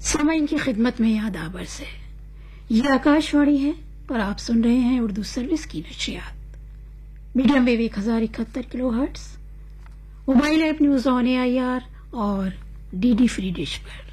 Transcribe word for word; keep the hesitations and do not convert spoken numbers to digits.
सामाइन की खिदमत में यादाबर से ये आकाशवाणी है और आप सुन रहे हैं उर्दू सर्विस की नशरियात मीडियम वेव एक हजार इकहत्तर kilo hertz, mobile app news on A I R और डी डी फ्री डिश पर।